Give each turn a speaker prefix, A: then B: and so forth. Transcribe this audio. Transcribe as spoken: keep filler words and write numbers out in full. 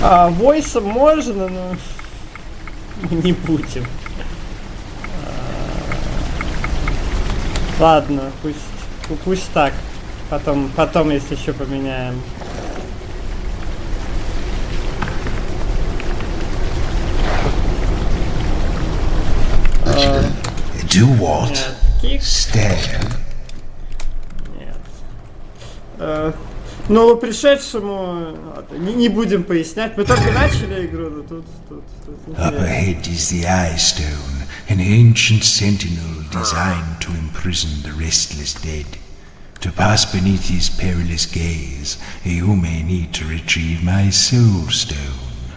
A: А, войсом можно, но мы не будем. А, ладно, пусть, пусть так. Потом, потом, если еще поменяем.
B: Uh, do what?
A: Нет, кик.
B: Stare.
A: Нет. Uh, ну, пришедшему не, не будем пояснять. Мы только начали игру, но тут, тут, тут
B: Up ahead is the Eye Stone, an ancient sentinel designed to imprison the restless dead. To pass beneath his perilous gaze, you may need to retrieve my Soul Stone.